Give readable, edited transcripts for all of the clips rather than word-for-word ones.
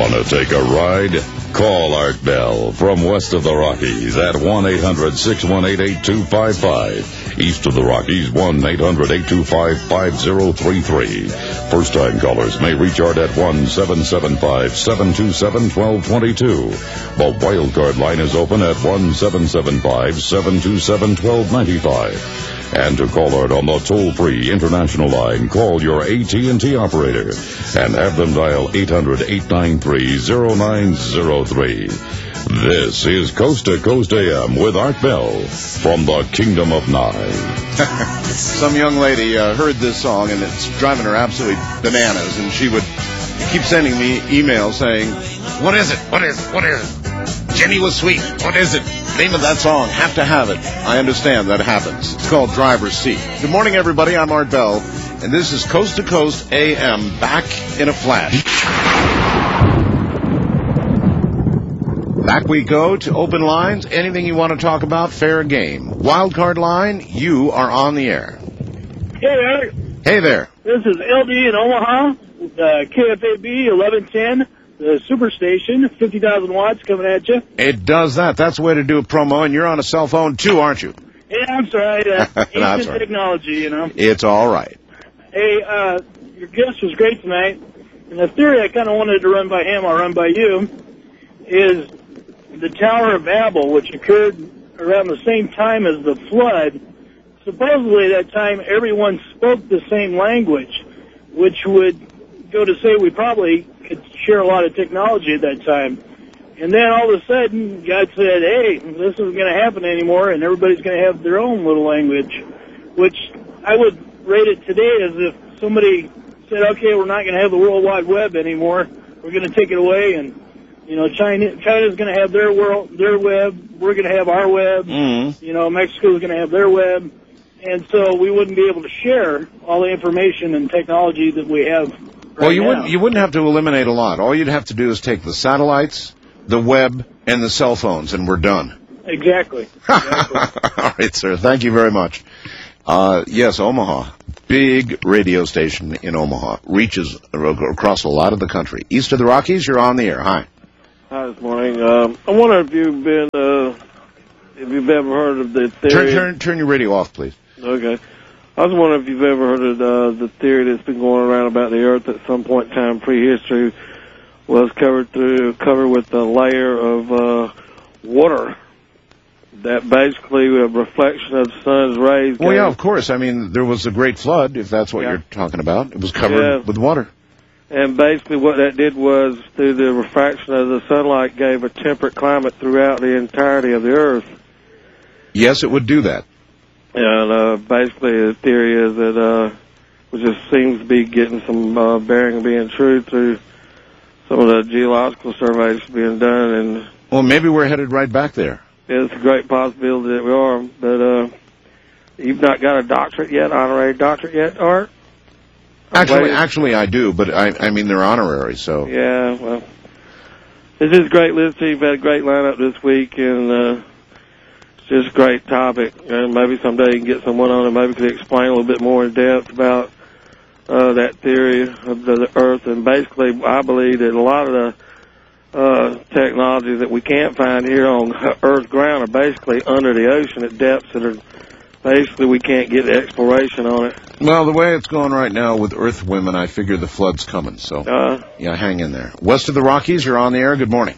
Want to take a ride? Call Art Bell from west of the Rockies at 1-800-618-8255. East of the Rockies, 1-800-825-5033. First-time callers may reach Art at 1-775-727-1222. The wildcard line is open at 1-775-727-1295. And to call Art on the toll-free international line, call your AT&T operator and have them dial 800-893-0903. This is Coast to Coast AM with Art Bell from the Kingdom of Nye. Some young lady heard this song, and it's driving her absolutely bananas, and she would keep sending me emails saying, what is it? What is it? What is it? Jenny was sweet. What is it? Name of that song, Have to Have It. I understand that happens. It's called Driver's Seat. Good morning, everybody. I'm Art Bell, and this is Coast to Coast AM, back in a flash. Back we go to open lines. Anything you want to talk about, fair game. Wildcard line, you are on the air. Hey, Art. Hey there. This is LD in Omaha, KFAB 1110. The Superstation, 50,000 watts coming at you. It does that. That's the way to do a promo, and you're on a cell phone, too, aren't you? Yeah, I'm sorry. Ancient technology, you know. It's all right. Hey, your guest was great tonight, and the theory I kind of wanted to run by him, I'll run by you, is the Tower of Babel, which occurred around the same time as the flood. Supposedly, that time, everyone spoke the same language, which would go to say we probably could share a lot of technology at that time. And then all of a sudden, God said, hey, this isn't going to happen anymore, and everybody's going to have their own little language, which I would rate it today as if somebody said, okay, we're not going to have the World Wide Web anymore. We're going to take it away, and, you know, China's going to have their web. We're going to have our web. Mm-hmm. You know, Mexico's going to have their web. And so we wouldn't be able to share all the information and technology that we have. Well, you wouldn't have to eliminate a lot. All you'd have to do is take the satellites, the web, and the cell phones, and we're done. Exactly. All right, sir. Thank you very much. Yes, Omaha. Big radio station in Omaha. Reaches across a lot of the country. East of the Rockies, you're on the air. Hi. Hi, this morning. I wonder if you've ever heard of the theory... Turn your radio off, please. Okay. I was wondering if you've ever heard of the theory that's been going around about the Earth at some point in time, prehistory, was covered with a layer of water that basically a reflection of the sun's rays. Well, yeah, of course. I mean, there was a great flood, if that's what you're talking about. It was covered with water. And basically what that did was, through the refraction of the sunlight, gave a temperate climate throughout the entirety of the Earth. Yes, it would do that. And basically the theory is that it just seems to be getting some bearing of being true through some of the geological surveys being done. And well, maybe we're headed right back there. It's a great possibility that we are. But you've not got a doctorate yet, honorary doctorate yet, Art? Actually, I do, but I mean they're honorary, so. Yeah, well, it's just great listening. You've had a great lineup this week, and it's just a great topic. And maybe someday you can get someone on and maybe could explain a little bit more in depth about that theory of the Earth. And basically, I believe that a lot of the technologies that we can't find here on Earth ground are basically under the ocean at depths that are basically we can't get exploration on it. Well, the way it's going right now with Earth Women, I figure the flood's coming. So, yeah, hang in there. West of the Rockies, you're on the air. Good morning.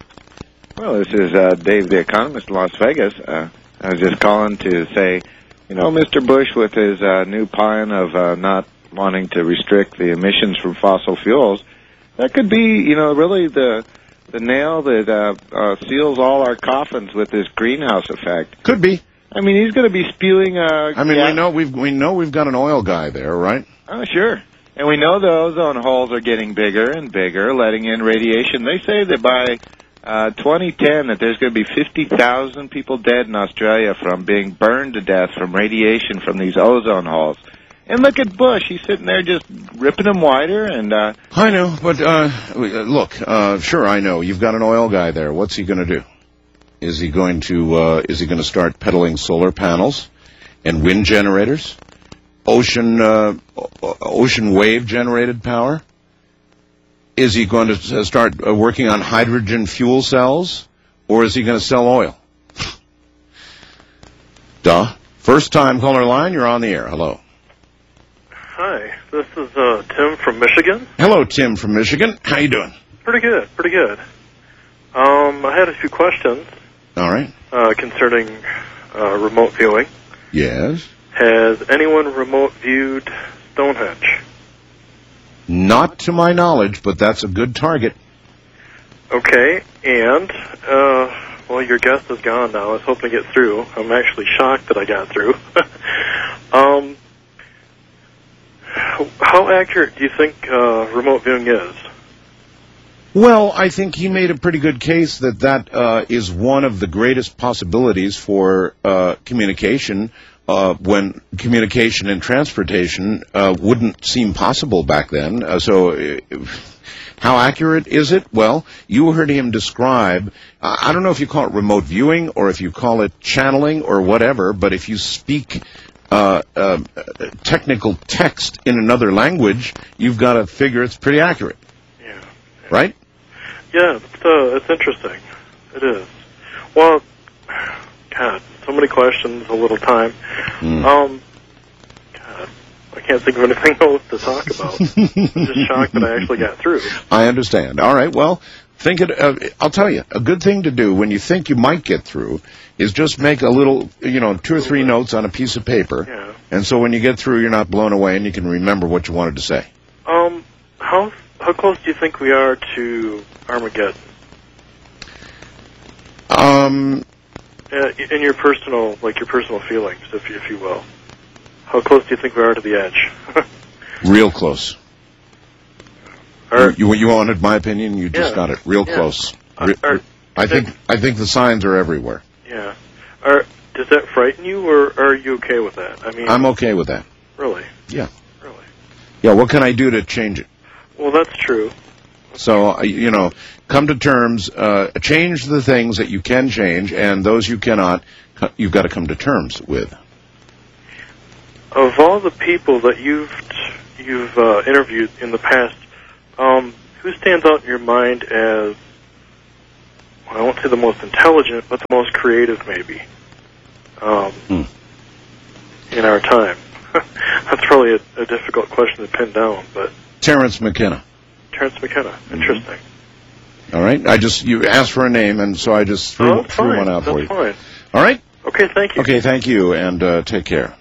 Well, this is Dave the Economist in Las Vegas. I was just calling to say, you know, Mr. Bush with his new plan of not wanting to restrict the emissions from fossil fuels, that could be, you know, really the nail that seals all our coffins with this greenhouse effect. Could be. I mean, he's going to be spewing. I mean, we know we've got an oil guy there, right? Oh, sure. And we know the ozone holes are getting bigger and bigger, letting in radiation. They say that by 2010 that there's going to be 50,000 people dead in Australia from being burned to death from radiation from these ozone holes. And look at Bush. He's sitting there just ripping them wider. And I know, but look, sure, I know. You've got an oil guy there. What's he going to do? Is he going to start peddling solar panels and wind generators, ocean wave generated power? Is he going to start working on hydrogen fuel cells, or is he going to sell oil? Duh. First time caller line, you're on the air. Hello. Hi, this is Tim from Michigan. Hello, Tim from Michigan. How you doing? Pretty good. I had a few questions. All right. Concerning remote viewing. Yes. Has anyone remote viewed Stonehenge? Not to my knowledge, but that's a good target. Okay, and, well, your guest is gone now. I was hoping to get through. I'm actually shocked that I got through. How accurate do you think remote viewing is? Well, I think he made a pretty good case that is one of the greatest possibilities for communication when communication and transportation wouldn't seem possible back then. How accurate is it? Well, you heard him describe, I don't know if you call it remote viewing or if you call it channeling or whatever, but if you speak technical text in another language, you've got to figure it's pretty accurate. Yeah. Right? Yeah, it's interesting. It is. Well, God, so many questions, a little time. God, I can't think of anything else to talk about. I'm just shocked that I actually got through. I understand. All right, well, I'll tell you, a good thing to do when you think you might get through is just make a little, 2 or 3 notes on a piece of paper. Yeah. And so when you get through, you're not blown away and you can remember what you wanted to say. How close do you think we are to Armageddon? In your personal feelings, if you will. How close do you think we are to the edge? Real close. You wanted my opinion? You just got it. Real close. I think the signs are everywhere. Yeah. Does that frighten you, or are you okay with that? I mean, I'm okay with that. Really? Yeah. Really? Yeah, what can I do to change it? Well, that's true. So, come to terms, change the things that you can change, and those you cannot, you've got to come to terms with. Of all the people that you've interviewed in the past, who stands out in your mind as, well, I won't say the most intelligent, but the most creative, maybe, in our time? That's probably a difficult question to pin down, but... Terence McKenna. Terence McKenna. Interesting. All right. You asked for a name, and so I just threw one out for you. That's fine. All right? Okay, thank you. Okay, thank you, and take care.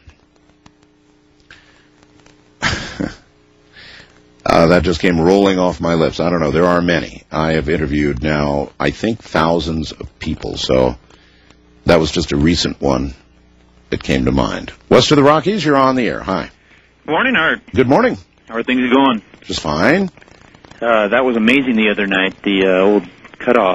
That just came rolling off my lips. I don't know. There are many. I have interviewed now, I think, thousands of people, so that was just a recent one that came to mind. West of the Rockies, you're on the air. Hi. Morning, Art. Good morning. How are things going? Just fine. That was amazing the other night, the old cutoff.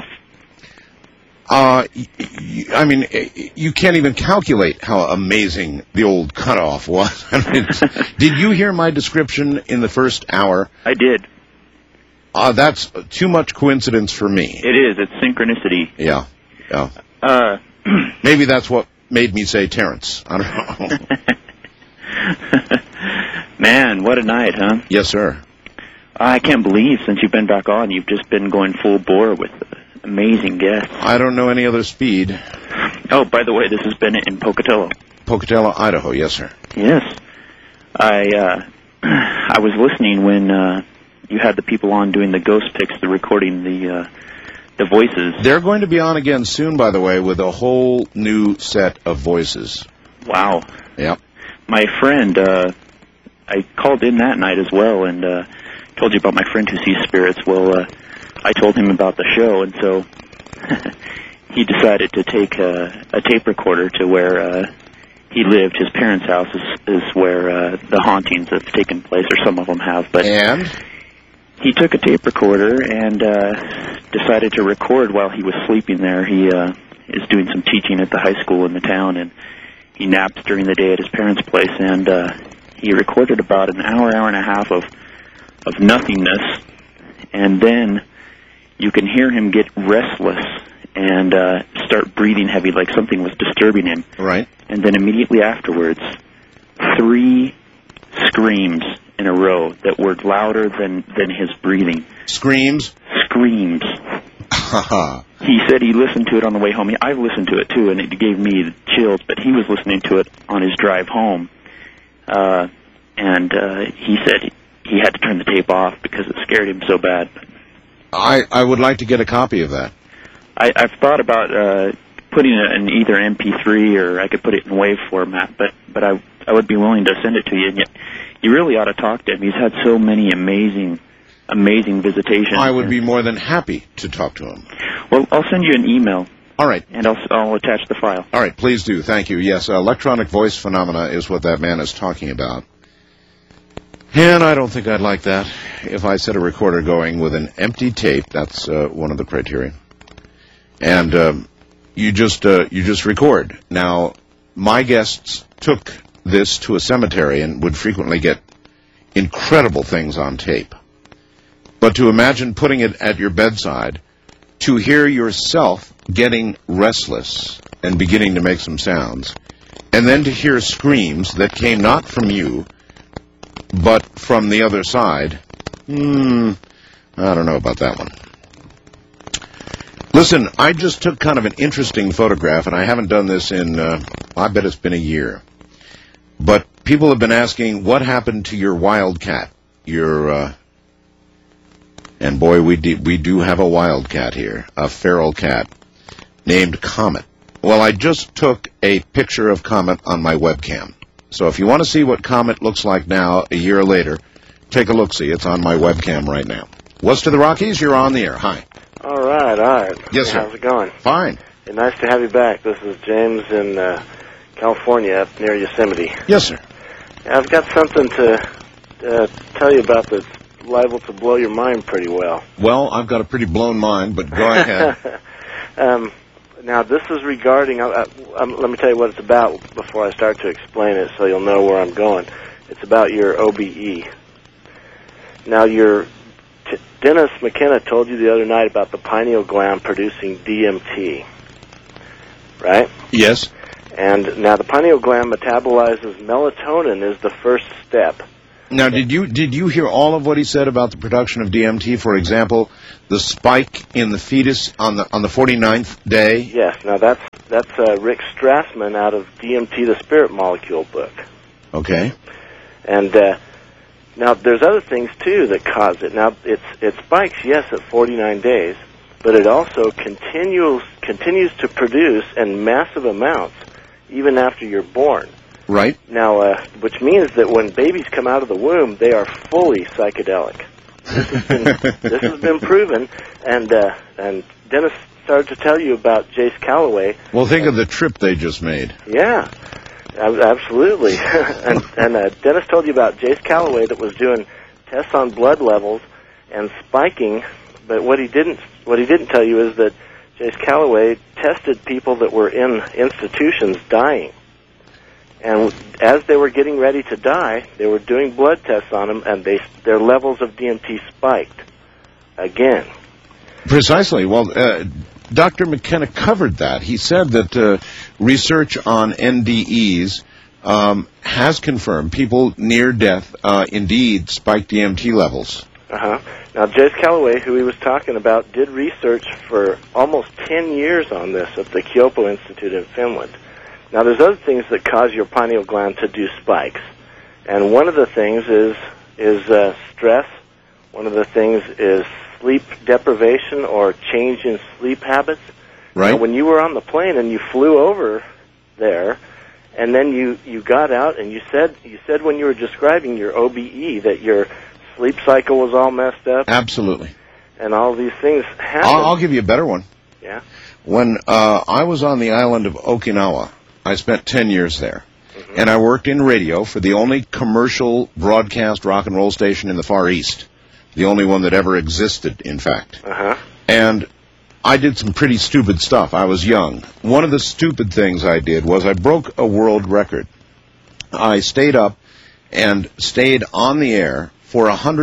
I mean, you can't even calculate how amazing the old cutoff was. Did you hear my description in the first hour? I did. That's too much coincidence for me. It is. It's synchronicity. Yeah. Maybe that's what made me say Terence. I don't know. Man, what a night, huh? Yes, sir. I can't believe since you've been back on, you've just been going full bore with amazing guests. I don't know any other speed. Oh, by the way, this has been in Pocatello. Pocatello, Idaho, yes, sir. Yes. I was listening when you had the people on doing the ghost picks, the recording, the voices. They're going to be on again soon, by the way, with a whole new set of voices. Wow. Yep. My friend, I called in that night as well and told you about my friend who sees spirits. Well, I told him about the show, and so he decided to take a tape recorder to where he lived. His parents' house is where the hauntings have taken place, or some of them have. And? He took a tape recorder and decided to record while he was sleeping there. He is doing some teaching at the high school in the town, and he naps during the day at his parents' place, and he recorded about an hour and a half of nothingness, and then you can hear him get restless and start breathing heavy, like something was disturbing him. Right. And then immediately afterwards, 3 screams in a row that were louder than his breathing. Screams? Screams. He said he listened to it on the way home. I listened to it, too, and it gave me the chills, but he was listening to it on his drive home. And he said he had to turn the tape off because it scared him so bad. I would like to get a copy of that. I've thought about putting it in either MP3 or I could put it in WAV format, but I would be willing to send it to you. And yet, you really ought to talk to him. He's had so many amazing visitations. I would be more than happy to talk to him. Well, I'll send you an email. All right. And I'll attach the file. All right, please do. Thank you. Yes, electronic voice phenomena is what that man is talking about. And I don't think I'd like that. If I set a recorder going with an empty tape, that's one of the criteria. And you just record. Now, my guests took this to a cemetery and would frequently get incredible things on tape. But to imagine putting it at your bedside, to hear yourself getting restless and beginning to make some sounds, and then to hear screams that came not from you, but from the other side, I don't know about that one. Listen, I just took kind of an interesting photograph, and I haven't done this in, I bet it's been a year. But people have been asking, what happened to your wildcat? And boy, we do have a wildcat here, a feral cat, named Comet. Well, I just took a picture of Comet on my webcam. So if you want to see what Comet looks like now, a year later, take a look-see. It's on my webcam right now. West to the Rockies, you're on the air. Hi. All right. Yes, sir. How's it going? Fine. Hey, nice to have you back. This is James in California, up near Yosemite. Yes, sir. I've got something to tell you about that's liable to blow your mind pretty well. Well, I've got a pretty blown mind, but go ahead. Now, this is regarding, let me tell you what it's about before I start to explain it so you'll know where I'm going. It's about your OBE. Now, Dennis McKenna told you the other night about the pineal gland producing DMT, right? Yes. And now the pineal gland metabolizes melatonin is the first step. Now, did you hear all of what he said about the production of DMT? For example, the spike in the fetus on the 49th day. Yes. Now that's Rick Strassman out of DMT, the Spirit Molecule book. Okay. And now there's other things too that cause it. Now it spikes, yes, at 49 days, but it also continues to produce in massive amounts even after you're born. Right. Now, which means that when babies come out of the womb, they are fully psychedelic. This has been proven, and Dennis started to tell you about Jace Calloway. Well, think of the trip they just made. Yeah, absolutely. and Dennis told you about Jace Calloway that was doing tests on blood levels and spiking, but what he didn't tell you is that Jace Calloway tested people that were in institutions dying. And as they were getting ready to die, they were doing blood tests on them, and their levels of DMT spiked again. Precisely. Well, Dr. McKenna covered that. He said that research on NDEs has confirmed people near death indeed spike DMT levels. Uh-huh. Now, Jace Calloway, who he was talking about, did research for almost 10 years on this at the Kyopo Institute in Finland. Now, there's other things that cause your pineal gland to do spikes, and one of the things is stress. One of the things is sleep deprivation or change in sleep habits. Right. Now, when you were on the plane and you flew over there, and then you got out and you said when you were describing your OBE that your sleep cycle was all messed up. Absolutely. And all these things happen. I'll give you a better one. Yeah. When I was on the island of Okinawa, I spent 10 years there, and I worked in radio for the only commercial broadcast rock and roll station in the Far East, the only one that ever existed, in fact. Uh-huh. And I did some pretty stupid stuff. I was young. One of the stupid things I did was I broke a world record. I stayed up and stayed on the air for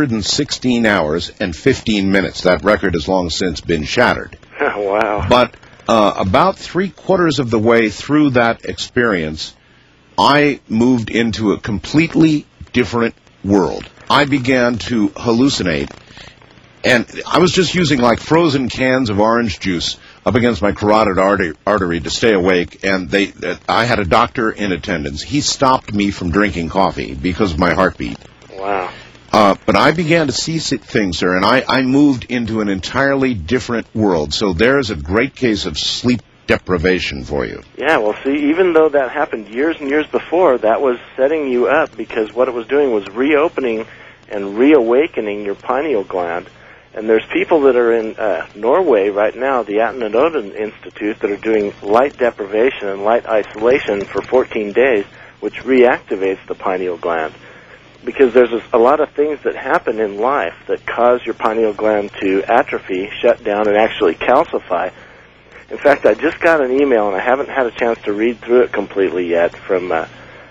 116 hours and 15 minutes. That record has long since been shattered. Wow. But about 3/4 of the way through that experience, I moved into a completely different world. I began to hallucinate. And I was just using like frozen cans of orange juice up against my carotid artery to stay awake. And I had a doctor in attendance. He stopped me from drinking coffee because of my heartbeat. Wow. But I began to see things, sir, and I moved into an entirely different world. So there's a great case of sleep deprivation for you. Yeah, well, see, even though that happened years and years before, that was setting you up because what it was doing was reopening and reawakening your pineal gland. And there's people that are in Norway right now, the Aten and Odin Institute, that are doing light deprivation and light isolation for 14 days, which reactivates the pineal gland. Because there's a lot of things that happen in life that cause your pineal gland to atrophy, shut down, and actually calcify. In fact, I just got an email, and I haven't had a chance to read through it completely yet, from the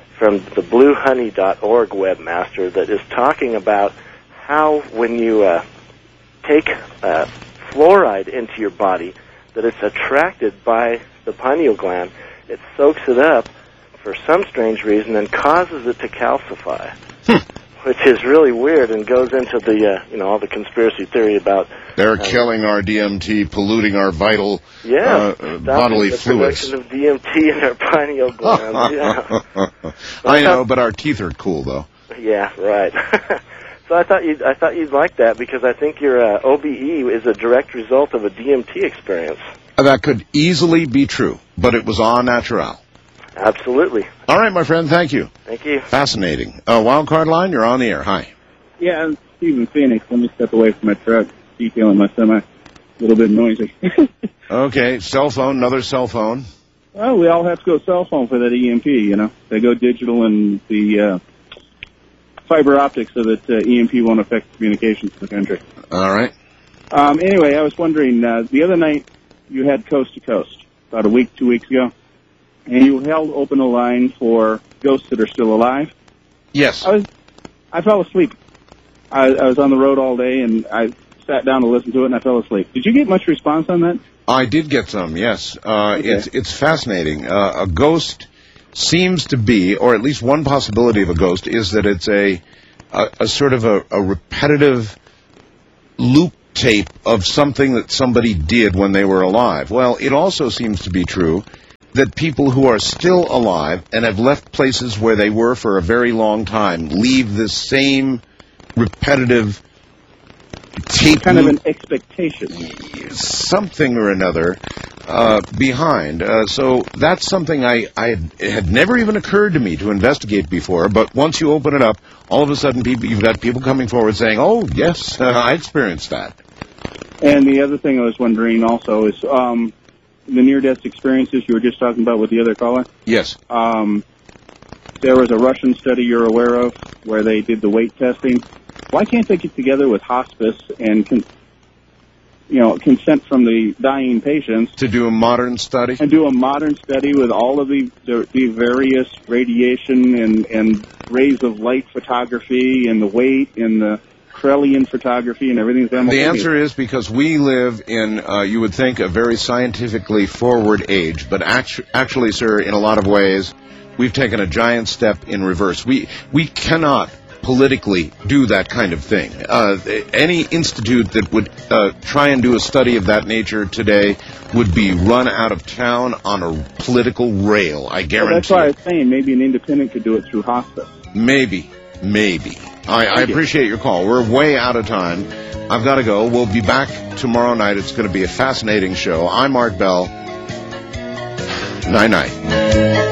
bluehoney.org webmaster that is talking about how when you take fluoride into your body, that it's attracted by the pineal gland. It soaks it up for some strange reason and causes it to calcify. Which is really weird and goes into the, all the conspiracy theory about... They're killing our DMT, polluting our vital bodily fluids. The production of DMT in our pineal gland. Yeah. I know, but our teeth are cool, though. Yeah, right. So I thought you'd like that because I think your OBE is a direct result of a DMT experience. That could easily be true, but it was en natural. Absolutely. All right, my friend, thank you. Thank you. Fascinating. Wildcard line, you're on the air. Hi. Yeah, I'm Stephen Phoenix. Let me step away from my truck, detailing my semi. A little bit noisy. Okay, cell phone, another cell phone. Well, we all have to go cell phone for that EMP, They go digital and the fiber optics so that EMP won't affect communications in the country. All right. Anyway, I was wondering, the other night you had Coast to Coast, about 2 weeks ago. And you held open a line for ghosts that are still alive. Yes. I fell asleep. I was on the road all day, and I sat down to listen to it, and I fell asleep. Did you get much response on that? I did get some, yes. Okay. It's fascinating. A ghost seems to be, or at least one possibility of a ghost, is that it's a sort of a repetitive loop tape of something that somebody did when they were alive. Well, it also seems to be true that people who are still alive and have left places where they were for a very long time leave this same repetitive tape kind of an expectation, something or another behind. So that's something I had never even occurred to me to investigate before. But once you open it up, all of a sudden you've got people coming forward saying, "Oh, yes, I experienced that." And the other thing I was wondering also is the near-death experiences you were just talking about with the other caller. Yes. There was a Russian study you're aware of where they did the weight testing. Why can't they get together with hospice and consent from the dying patients to do a modern study? And do a modern study with all of the various radiation and rays of light photography and the weight and the Krellian photography and everything. The answer is because we live in, you would think, a very scientifically forward age, but actually, sir, in a lot of ways, we've taken a giant step in reverse. We cannot politically do that kind of thing. Any institute that would try and do a study of that nature today would be run out of town on a political rail, I guarantee. Well, that's why I was saying maybe an independent could do it through hospice. Maybe. I appreciate your call. We're way out of time. I've got to go. We'll be back tomorrow night. It's going to be a fascinating show. I'm Art Bell. Night-night.